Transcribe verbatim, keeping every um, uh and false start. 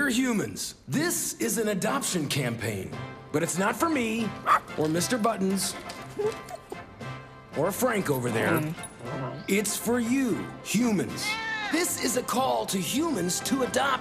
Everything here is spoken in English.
humans, this is an adoption campaign. But it's not for me, or Mister Buttons, or Frank over there. It's for you, humans. This is a call to humans to adopt